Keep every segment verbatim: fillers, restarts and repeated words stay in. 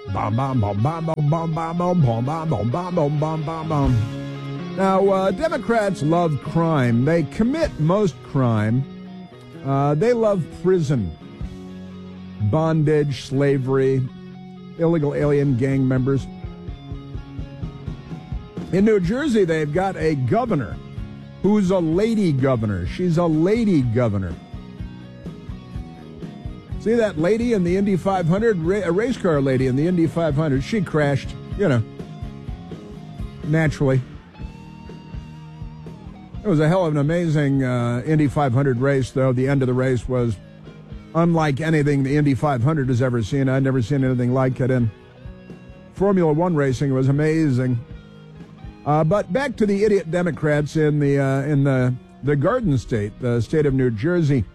Bom, bom, bom, bom, bom, bom, bom, bom, bom, bom, bom, bom, bom, bom, bom, bom. Now, uh, Democrats love crime. They commit most crime. Uh, they love prison, bondage, slavery, illegal alien gang members. In New Jersey, they've got a governor who's a lady governor. She's a lady governor. See that lady in the Indy five hundred, a race car lady in the Indy five hundred? She crashed, you know, naturally. It was a hell of an amazing uh, Indy five hundred race, though. The end of the race was unlike anything the Indy five hundred has ever seen. I'd never seen anything like it in Formula One racing. It was amazing. Uh, but back to the idiot Democrats in the uh, in the the Garden State, the state of New Jersey.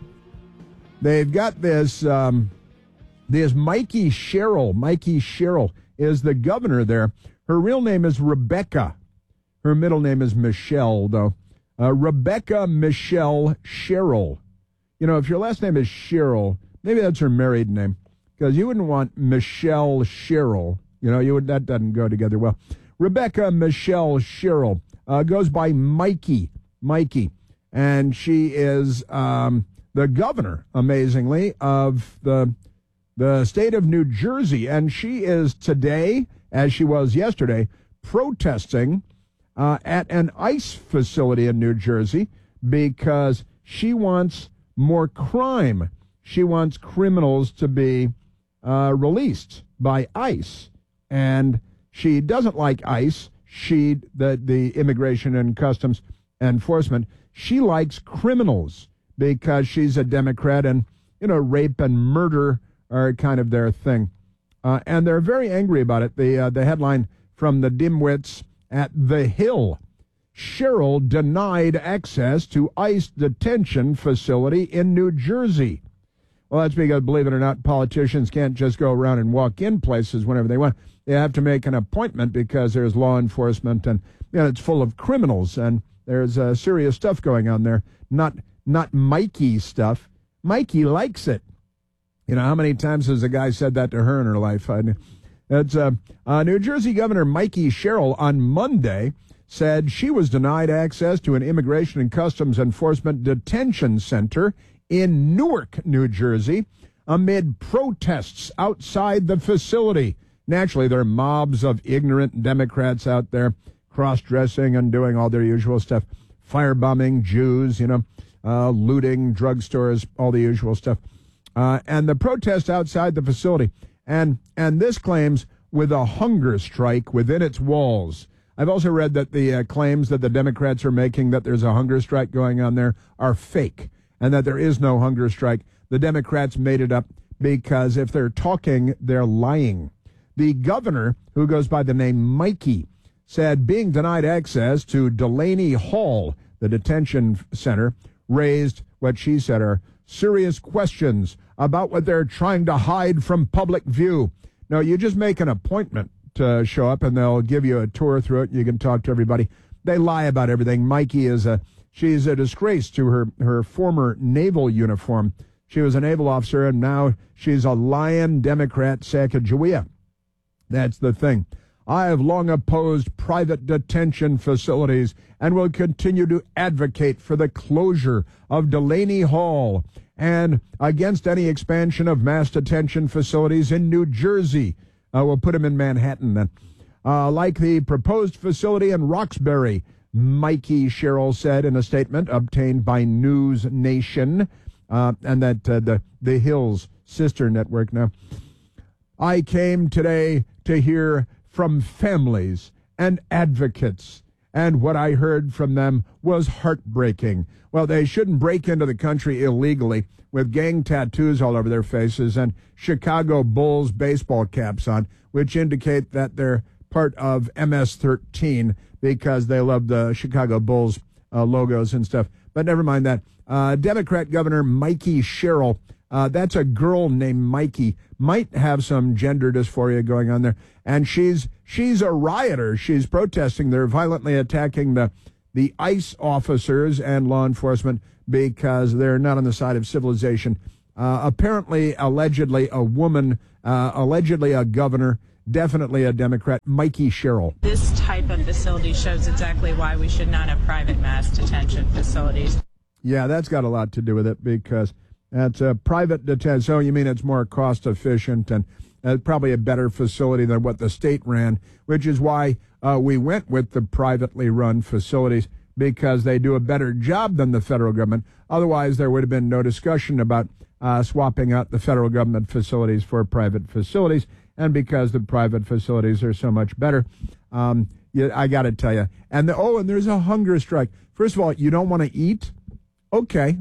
They've got this um, this Mikey Sherrill. Mikey Sherrill is the governor there. Her real name is Rebecca. Her middle name is Michelle, though. Uh, Rebecca Michelle Sherrill. You know, if your last name is Sherrill, maybe that's her married name, because you wouldn't want Michelle Sherrill. You know, you would that doesn't go together well. Rebecca Michelle Sherrill uh, goes by Mikey, Mikey, and she is um, the governor, amazingly, of the the state of New Jersey, and she is today, as she was yesterday, protesting uh, at an ICE facility in New Jersey because she wants more crime. She wants criminals to be uh, released by ICE, and she doesn't like ICE, she, the, the Immigration and Customs Enforcement. She likes criminals because she's a Democrat, and, you know, rape and murder are kind of their thing. Uh, and they're very angry about it. The, uh, the headline from the dimwits at The Hill: Sherrill denied access to ICE detention facility in New Jersey. Well, that's because, believe it or not, politicians can't just go around and walk in places whenever they want. They have to make an appointment because there's law enforcement, and you know, it's full of criminals, and there's uh, serious stuff going on there. Not not Mikey stuff. Mikey likes it. You know, how many times has a guy said that to her in her life? I, it's uh, uh, New Jersey Governor Mikey Sherrill on Monday said she was denied access to an Immigration and Customs Enforcement detention center in Newark, New Jersey, amid protests outside the facility. Naturally, there are mobs of ignorant Democrats out there cross-dressing and doing all their usual stuff, firebombing Jews, you know, uh, looting drugstores, all the usual stuff. Uh, and the protest outside the facility. And, and this claims with a hunger strike within its walls. I've also read that the uh, claims that the Democrats are making that there's a hunger strike going on there are fake, and that there is no hunger strike. The Democrats made it up because if they're talking, they're lying. The governor, who goes by the name Mikey, said being denied access to Delaney Hall, the detention center, raised what she said are serious questions about what they're trying to hide from public view. No, you just make an appointment to show up, and they'll give you a tour through it. You can talk to everybody. They lie about everything. Mikey is a, she's a disgrace to her, her former naval uniform. She was a naval officer, and now she's a lying Democrat Sacagawea. That's the thing. I have long opposed private detention facilities and will continue to advocate for the closure of Delaney Hall and against any expansion of mass detention facilities in New Jersey. Uh, we'll put them in Manhattan then. Uh, like the proposed facility in Roxbury, Mikey Sherrill said in a statement obtained by News Nation, uh, and that uh, the, the Hill's sister network now. I came today to hear from families and advocates, and what I heard from them was heartbreaking. Well, they shouldn't break into the country illegally with gang tattoos all over their faces and Chicago Bulls baseball caps on, which indicate that they're part of M S thirteen because they love the Chicago Bulls uh, logos and stuff. But never mind that. Uh, Democrat Governor Mikey Sherrill, uh, that's a girl named Mikey, might have some gender dysphoria going on there. And she's she's a rioter. She's protesting. They're violently attacking the the ICE officers and law enforcement because they're not on the side of civilization. Uh, apparently, allegedly, a woman, uh, allegedly a governor, definitely a Democrat, Mikey Sherrill. This type of facility shows exactly why we should not have private mass detention facilities. Yeah, that's got a lot to do with it because that's a private detention. So you mean it's more cost efficient and uh, probably a better facility than what the state ran, which is why uh, we went with the privately run facilities, because they do a better job than the federal government. Otherwise, there would have been no discussion about uh, swapping out the federal government facilities for private facilities. And because the private facilities are so much better, um, you, I got to tell you. And the, oh, and there's a hunger strike. First of all, you don't want to eat? Okay.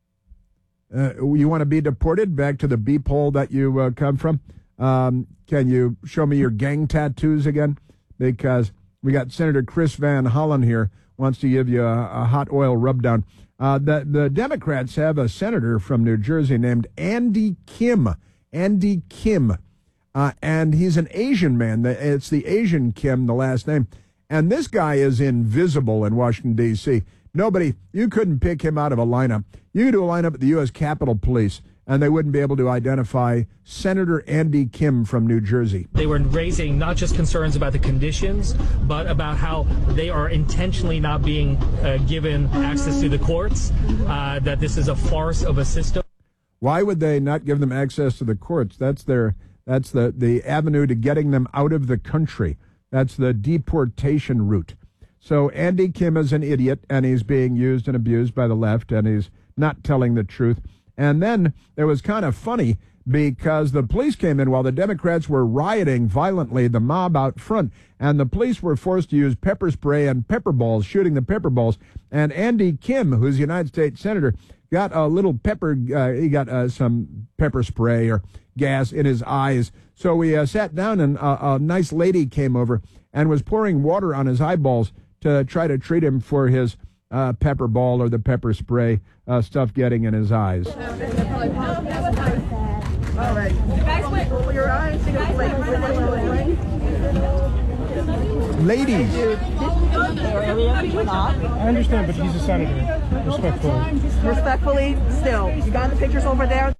Uh, you want to be deported back to the beep hole that you uh, come from? Um, can you show me your gang tattoos again? Because we got Senator Chris Van Hollen here, wants to give you a, a hot oil rub down. Uh, the, the Democrats have a senator from New Jersey named Andy Kim. Andy Kim. Uh, and he's an Asian man. It's the Asian Kim, the last name. And this guy is invisible in Washington, D C Nobody, you couldn't pick him out of a lineup. You could do a lineup at the U S Capitol Police, and they wouldn't be able to identify Senator Andy Kim from New Jersey. They were raising not just concerns about the conditions, but about how they are intentionally not being uh, given access to the courts, uh, that this is a farce of a system. Why would they not give them access to the courts? That's their, that's the, the avenue to getting them out of the country. That's the deportation route. So Andy Kim is an idiot, and he's being used and abused by the left, and he's not telling the truth. And then it was kind of funny because the police came in while the Democrats were rioting violently, the mob out front, and the police were forced to use pepper spray and pepper balls, shooting the pepper balls. And Andy Kim, who's a United States Senator, got a little pepper, uh, he got uh, some pepper spray or gas in his eyes. So we uh, sat down, and uh, a nice lady came over and was pouring water on his eyeballs to try to treat him for his uh, pepper ball or the pepper spray uh, stuff getting in his eyes. All right. You guys went over your eyes. Ladies. I understand, but he's a senator. Respectfully. Respectfully, still. You got the pictures over there?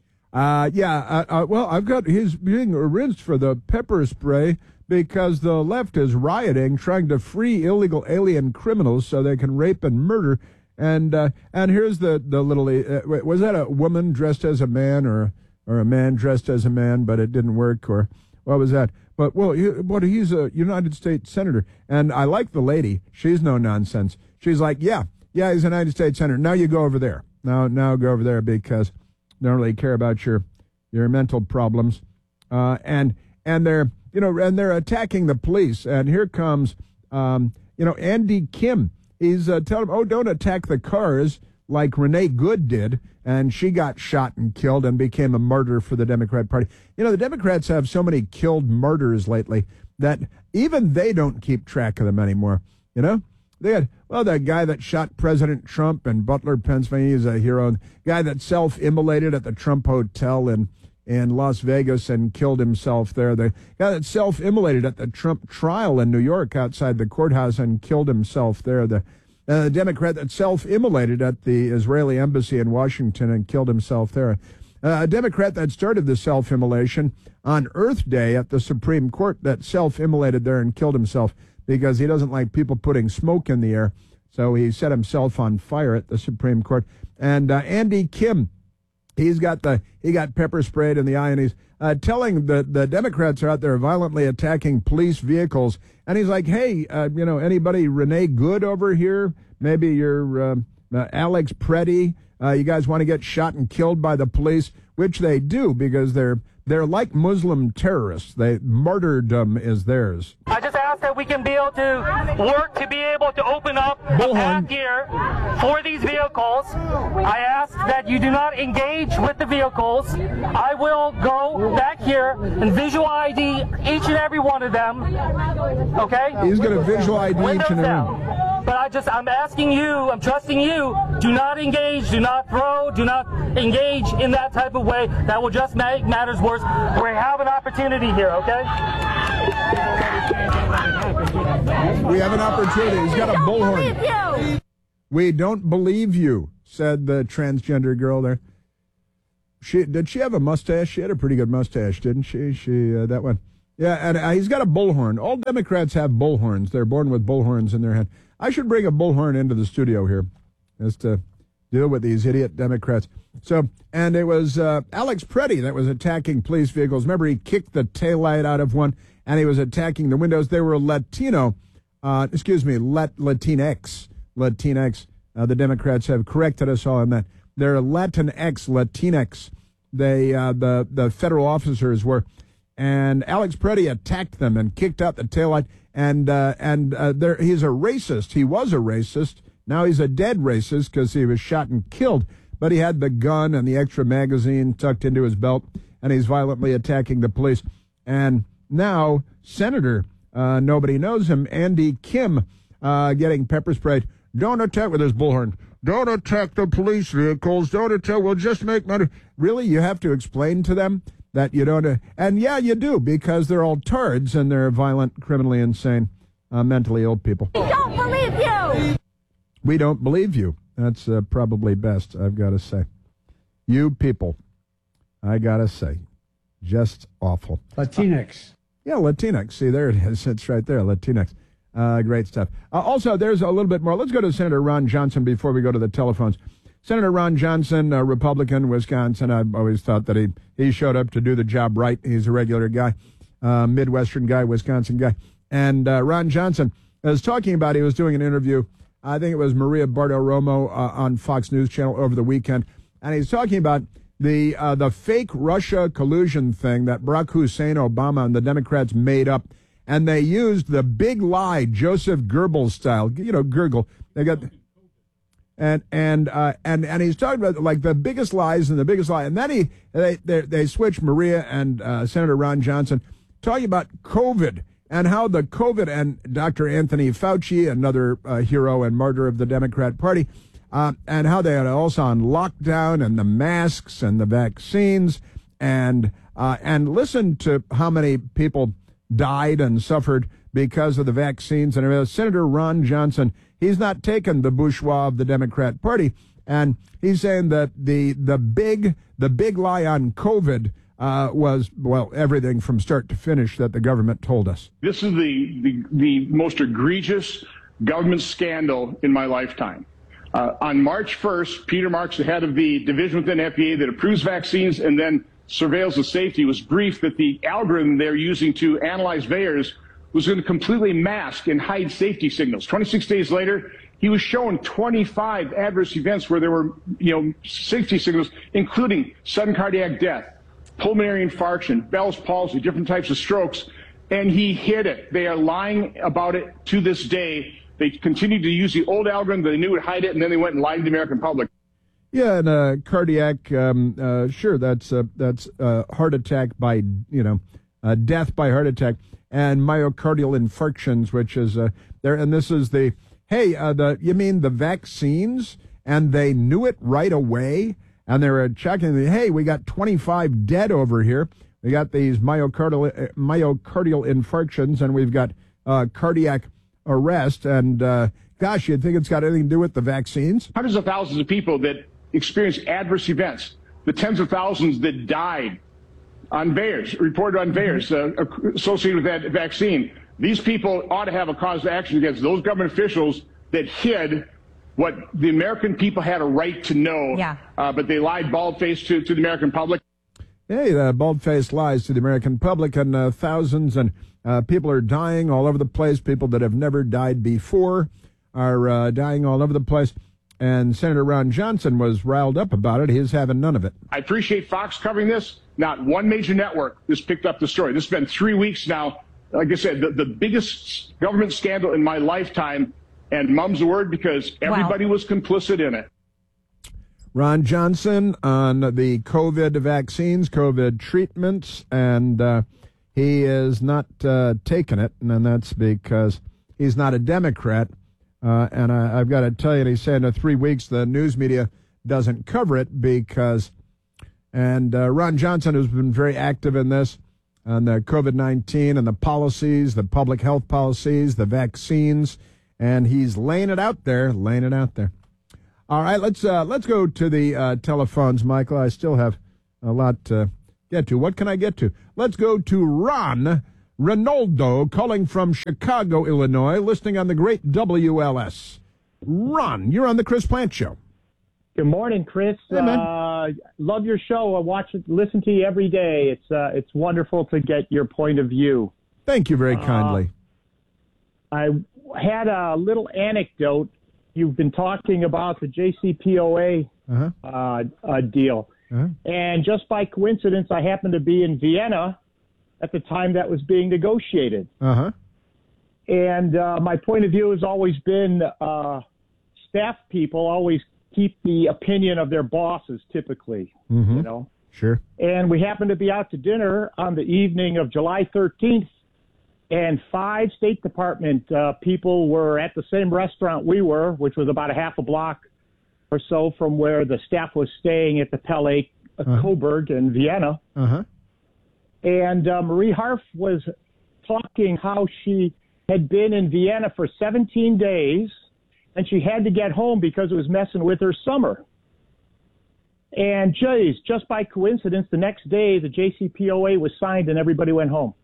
Uh, yeah, uh, uh, well, I've got, he's being rinsed for the pepper spray because the left is rioting, trying to free illegal alien criminals so they can rape and murder. And uh, and here's the, the little, uh, wait, was that a woman dressed as a man or or a man dressed as a man, but it didn't work, or what was that? But, well, he, but he's a United States Senator, and I like the lady. She's no nonsense. She's like, yeah, yeah, he's a United States Senator. Now you go over there. Now, now go over there because they don't really care about your your mental problems. Uh, and and they're, you know, and they're attacking the police. And here comes, um, you know, Andy Kim. He's uh, telling them, oh, don't attack the cars like Renee Good did, and she got shot and killed and became a martyr for the Democrat Party. You know, the Democrats have so many killed martyrs lately that even they don't keep track of them anymore, you know? They had, well, the guy that shot President Trump in Butler, Pennsylvania, is a hero. The guy that self-immolated at the Trump Hotel in, in Las Vegas and killed himself there. The guy that self-immolated at the Trump trial in New York outside the courthouse and killed himself there. The Uh, the Democrat that self-immolated at the Israeli embassy in Washington and killed himself there. Uh, a Democrat that started the self-immolation on Earth Day at the Supreme Court that self-immolated there and killed himself because he doesn't like people putting smoke in the air. So he set himself on fire at the Supreme Court. And uh, Andy Kim, he's got the he got pepper sprayed in the eye, and he's uh, telling the, the Democrats are out there violently attacking police vehicles. And he's like, hey, uh, you know, anybody Renee Good over here? Maybe you're uh, uh, Alex Preddy. Uh, you guys want to get shot and killed by the police, which they do because they're they're like Muslim terrorists. They martyrdom is theirs. I just ask that we can be able to work to be able to open up a path here for these vehicles. I ask that you do not engage with the vehicles. I will go back here and visual I D each and every one of them. Okay? He's going to visual I D Windows each and every down. one. But I just, I'm asking you, I'm trusting you, do not engage, do not throw, do not engage in that type of way. That will just make matters worse. We have an opportunity here, okay? We have an opportunity. He's got a bullhorn. We don't believe you, said the transgender girl there. She did she have a mustache? She had a pretty good mustache, didn't she? She uh, that one. Yeah, and uh, he's got a bullhorn. All Democrats have bullhorns. They're born with bullhorns in their head. I should bring a bullhorn into the studio here just to deal with these idiot Democrats. So, and it was uh, Alex Preddy that was attacking police vehicles. Remember, he kicked the taillight out of one, and he was attacking the windows. They were Latino, uh, excuse me, Lat- Latinx. Latinx. Uh, the Democrats have corrected us all on that. They're Latinx, Latinx. They, uh, the, the federal officers were. And Alex Preddy attacked them and kicked out the taillight. And uh, and uh, there, he's a racist. He was a racist. Now he's a dead racist because he was shot and killed. But he had the gun and the extra magazine tucked into his belt, and he's violently attacking the police. And now Senator, uh, nobody knows him, Andy Kim, uh, getting pepper sprayed. Don't attack with his bullhorn. Don't attack the police vehicles. Don't attack. We'll just make money. Really, you have to explain to them that you don't, uh, and yeah, you do, because they're all turds and they're violent, criminally insane, uh, mentally ill people. We don't believe you! We don't believe you. That's uh, probably best, I've got to say. You people, I got to say, just awful. Latinx. Yeah, Latinx. See, there it is. It's right there, Latinx. Uh, great stuff. Uh, also, there's a little bit more. Let's go to Senator Ron Johnson before we go to the telephones. Senator Ron Johnson, a Republican, Wisconsin. I've always thought that he, he showed up to do the job right. He's a regular guy, uh, Midwestern guy, Wisconsin guy. And uh, Ron Johnson was talking about, he was doing an interview, I think it was Maria Bartiromo uh, on Fox News Channel over the weekend. And he's talking about the uh, the fake Russia collusion thing that Barack Hussein Obama and the Democrats made up. And they used the big lie, Joseph Goebbels style, you know, gurgle. They got... And and uh, and and he's talking about like the biggest lies and the biggest lie, and then he they they, they switch Maria and uh, Senator Ron Johnson talking about COVID and how the COVID and Doctor Anthony Fauci, another uh, hero and martyr of the Democrat Party, uh, and how they had also on lockdown and the masks and the vaccines and uh, and listen to how many people died and suffered because of the vaccines. And uh, Senator Ron Johnson, he's not taken the bourgeois of the Democrat Party, and he's saying that the the big the big lie on COVID uh, was, well, everything from start to finish that the government told us. This is the the, the most egregious government scandal in my lifetime. Uh, on March first, Peter Marks, the head of the division within F D A that approves vaccines and then surveils the safety, was briefed that the algorithm they're using to analyze V A E R S was going to completely mask and hide safety signals. twenty-six days later, he was shown twenty-five adverse events where there were, you know, safety signals, including sudden cardiac death, pulmonary infarction, Bell's palsy, different types of strokes, and he hid it. They are lying about it to this day. They continued to use the old algorithm. They knew would hide it, and then they went and lied to the American public. Yeah, and uh, cardiac, um, uh, sure, that's uh, that's uh, heart attack by, you know, uh, death by heart attack. And myocardial infarctions, which is uh, there, and this is the hey, uh, the you mean the vaccines, and they knew it right away, and they were checking the hey, we got twenty-five dead over here, we got these myocardial uh, myocardial infarctions, and we've got uh, cardiac arrest, and uh, gosh, you'd think it's got anything to do with the vaccines? Hundreds of thousands of people that experienced adverse events, the tens of thousands that died on V A E R S, reported on V A E R S, uh, associated with that vaccine. These people ought to have a cause of action against those government officials that hid what the American people had a right to know, yeah. uh, but they lied bald-faced to, to the American public. Hey, the bald-faced lies to the American public, and uh, thousands and uh, people are dying all over the place. People that have never died before are uh, dying all over the place. And Senator Ron Johnson was riled up about it. He's having none of it. I appreciate Fox covering this. Not one major network has picked up the story. This has been three weeks now. Like I said, the, the biggest government scandal in my lifetime. And mum's the word, because everybody wow. was complicit in it. Ron Johnson on the COVID vaccines, COVID treatments, and uh, he is not uh, taking it. And that's because he's not a Democrat. Uh, and I, I've got to tell you, he's saying in three weeks the news media doesn't cover it because, and uh, Ron Johnson has been very active in this, on the COVID nineteen and the policies, the public health policies, the vaccines, and he's laying it out there, laying it out there. All right, let's uh, let's go to the uh, telephones, Michael. I still have a lot to get to. What can I get to? Let's go to Ron. Ronaldo calling from Chicago, Illinois, listening on the great W L S. Ron, you're on the Chris Plant Show. Good morning, Chris. Hey, man. Uh, love your show. I watch it, listen to you every day. It's uh, it's wonderful to get your point of view. Thank you very kindly. Uh, I had a little anecdote. You've been talking about the J C P O A Uh-huh. uh, uh, deal. Uh-huh. And just by coincidence, I happened to be in Vienna at the time that was being negotiated. Uh-huh. And uh, my point of view has always been uh, staff people always keep the opinion of their bosses, typically, Mm-hmm. you know. Sure. And we happened to be out to dinner on the evening of July thirteenth, and five State Department uh, people were at the same restaurant we were, which was about a half a block or so from where the staff was staying at the Palais uh, Coburg in Vienna. Uh-huh. And uh, Marie Harf was talking how she had been in Vienna for seventeen days, and she had to get home because it was messing with her summer. And, geez, just by coincidence, the next day the J C P O A was signed and everybody went home.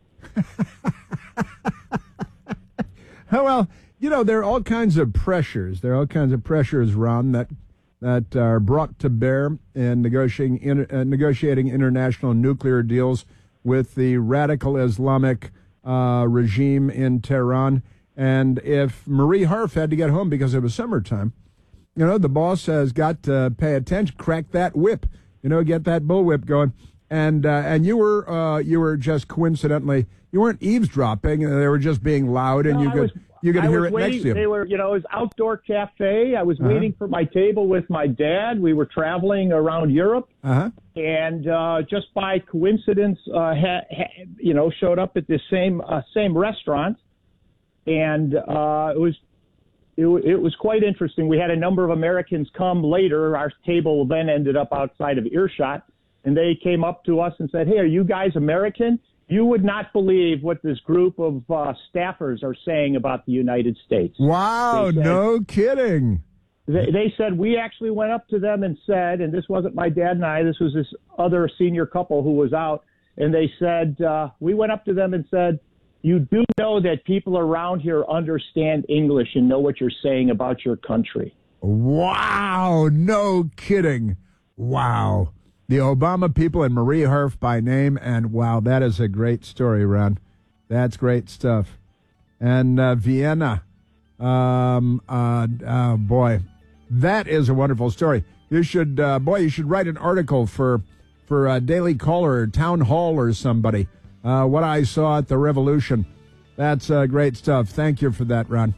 Oh, well, you know, there are all kinds of pressures. There are all kinds of pressures, Ron, that that are brought to bear in negotiating in, uh, negotiating international nuclear deals with the radical Islamic uh, regime in Tehran. And if Marie Harf had to get home because it was summertime, you know, the boss has got to pay attention, crack that whip, you know, get that bullwhip going. And uh, and you were uh, you were just coincidentally, you weren't eavesdropping. They were just being loud, and No, you I could was, you could I hear was it waiting, next to you. They were, you know, it was outdoor cafe. I was Uh-huh. waiting for my table with my dad. We were traveling around Europe, Uh-huh. and uh, just by coincidence, uh, ha, ha, you know, showed up at the same uh, same restaurant, and uh, it was. It, it was quite interesting. We had a number of Americans come later. Our table then ended up outside of earshot, and they came up to us and said, "Hey, are you guys American? You would not believe what this group of uh, staffers are saying about the United States." Wow, They said- no kidding. They, they said, we actually went up to them and said, and this wasn't my dad and I, this was this other senior couple who was out, and they said, uh, we went up to them and said, you do know that people around here understand English and know what you're saying about your country. Wow, no kidding. Wow. The Obama people and Marie Harf by name, and wow, that is a great story, Ron. That's great stuff. And uh, Vienna, um, uh, oh boy, that is a wonderful story. You should, uh, boy, you should write an article for for uh, Daily Caller or Town Hall or somebody. Uh, what I saw at the Revolution. That's uh, great stuff. Thank you for that, Ron.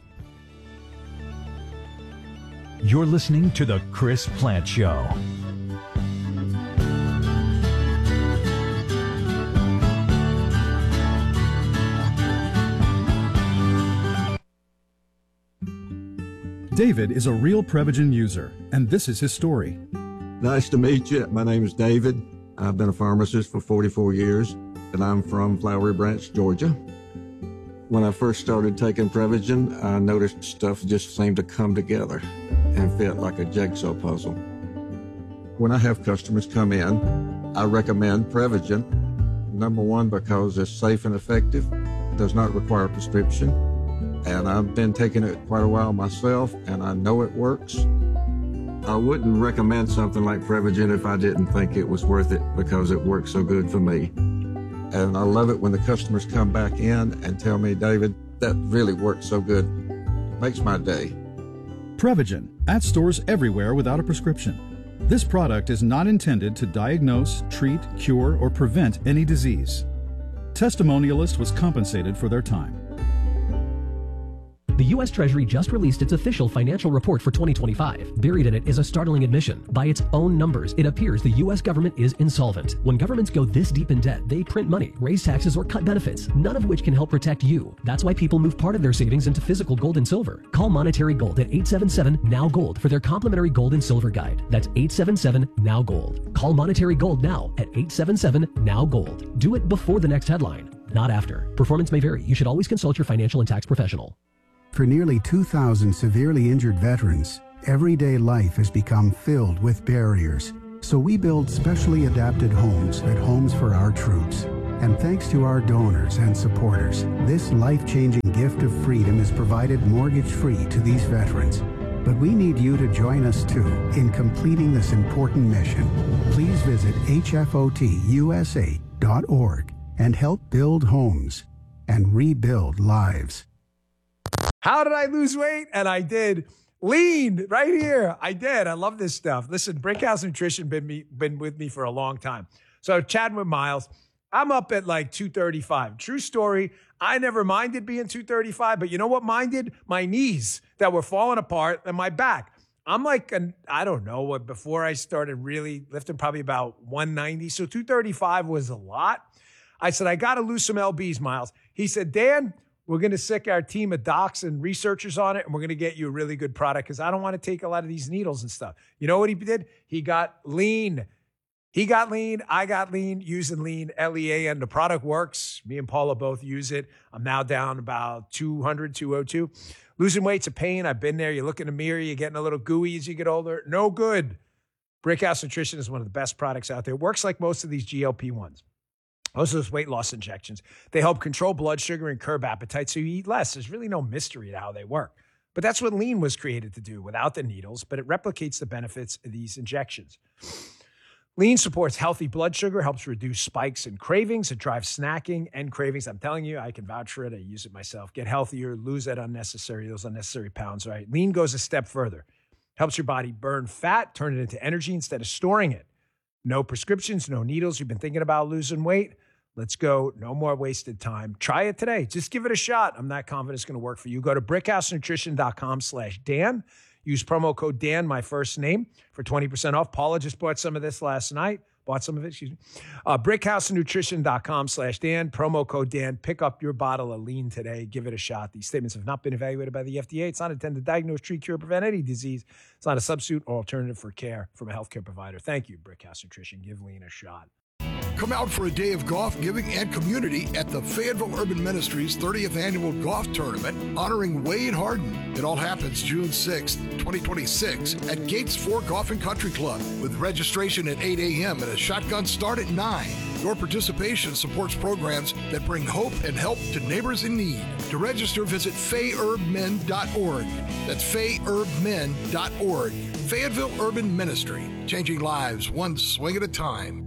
You're listening to The Chris Plant Show. David is a real Prevagen user, and this is his story. Nice to meet you. My name is David. I've been a pharmacist for forty-four years, and I'm from Flowery Branch, Georgia. When I first started taking Prevagen, I noticed stuff just seemed to come together and fit like a jigsaw puzzle. When I have customers come in, I recommend Prevagen. Number one, because it's safe and effective, does not require a prescription, and I've been taking it quite a while myself, and I know it works. I wouldn't recommend something like Prevagen if I didn't think it was worth it because it works so good for me. And I love it when the customers come back in and tell me, David, that really works so good. Makes my day. Prevagen, at stores everywhere without a prescription. This product is not intended to diagnose, treat, cure, or prevent any disease. Testimonialist was compensated for their time. The U S Treasury just released its official financial report for twenty twenty-five. Buried in it is a startling admission. By its own numbers, it appears the U S government is insolvent. When governments go this deep in debt, they print money, raise taxes, or cut benefits, none of which can help protect you. That's why people move part of their savings into physical gold and silver. Call Monetary Gold at eight seven seven, N O W Gold for their complimentary gold and silver guide. That's eight seven seven, N O W Gold. Call Monetary Gold now at eight seven seven, N O W Gold. Do it before the next headline, not after. Performance may vary. You should always consult your financial and tax professional. For nearly two thousand severely injured veterans, everyday life has become filled with barriers. So we build specially adapted homes at Homes for Our Troops. And thanks to our donors and supporters, this life-changing gift of freedom is provided mortgage-free to these veterans. But we need you to join us too in completing this important mission. Please visit H F O T U S A dot org and help build homes and rebuild lives. How did I lose weight? And I did. Lean right here. I did. I love this stuff. Listen, Brickhouse Nutrition been me been with me for a long time. So chatting with Miles, I'm up at like two thirty-five. True story. I never minded being two thirty-five, but you know what minded? My knees that were falling apart and my back. I'm like, an, I don't know, what before I started really lifting, probably about one ninety. So two thirty-five was a lot. I said, I got to lose some L Bs, Miles. He said, Dan, we're going to sick our team of docs and researchers on it, and we're going to get you a really good product because I don't want to take a lot of these needles and stuff. You know what he did? He got lean. He got lean. I got lean using lean, L E A N. The product works. Me and Paula both use it. I'm now down about two hundred, two oh two. Losing weight's a pain. I've been there. You look in the mirror, you're getting a little gooey as you get older. No good. Brickhouse Nutrition is one of the best products out there. It works like most of these G L P ones. Most of those weight loss injections. They help control blood sugar and curb appetite so you eat less. There's really no mystery to how they work. But that's what lean was created to do without the needles, but it replicates the benefits of these injections. Lean supports healthy blood sugar, helps reduce spikes and cravings. It drives snacking and cravings. I'm telling you, I can vouch for it. I use it myself. Get healthier, lose that unnecessary, those unnecessary pounds, right? Lean goes a step further. Helps your body burn fat, turn it into energy instead of storing it. No prescriptions, no needles. You've been thinking about losing weight? Let's go. No more wasted time. Try it today. Just give it a shot. I'm not confident it's going to work for you. Go to brickhousenutrition.com slash Dan. Use promo code Dan, my first name, for twenty percent off. Paula just bought some of this last night. Bought some of it, excuse me. Uh, brickhousenutrition.com slash Dan. Promo code Dan. Pick up your bottle of lean today. Give it a shot. These statements have not been evaluated by the F D A. It's not intended to diagnose, treat, cure, prevent any disease. It's not a substitute or alternative for care from a healthcare provider. Thank you, Brickhouse Nutrition. Give lean a shot. Come out for a day of golf, giving, and community at the Fayetteville Urban Ministries thirtieth Annual Golf Tournament, honoring Wade Harden. It all happens June sixth, twenty twenty-six at Gates Four Golf and Country Club with registration at eight a.m. and a shotgun start at nine. Your participation supports programs that bring hope and help to neighbors in need. To register, visit fay urb men dot org. That's fay urb men dot org. Fayetteville Urban Ministry, changing lives one swing at a time.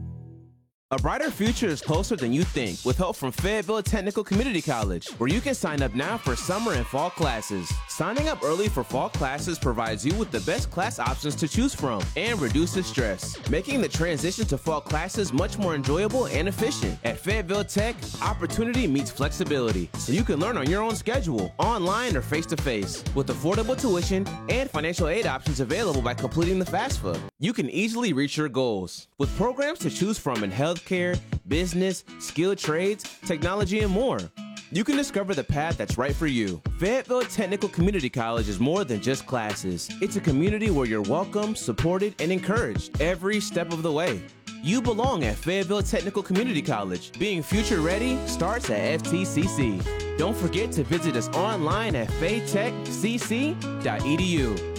A brighter future is closer than you think with help from Fayetteville Technical Community College, where you can sign up now for summer and fall classes. Signing up early for fall classes provides you with the best class options to choose from and reduces stress, making the transition to fall classes much more enjoyable and efficient. At Fayetteville Tech, opportunity meets flexibility, so you can learn on your own schedule, online or face-to-face, with affordable tuition and financial aid options available by completing the FAFSA. You can easily reach your goals with programs to choose from in health care, business, skilled trades, technology, and more. You can discover the path that's right for you. Fayetteville Technical Community College is more than just classes. It's a community where you're welcome, supported, and encouraged every step of the way. You belong at Fayetteville Technical Community College. Being future ready starts at F T C C. Don't forget to visit us online at fay tech c c dot e d u.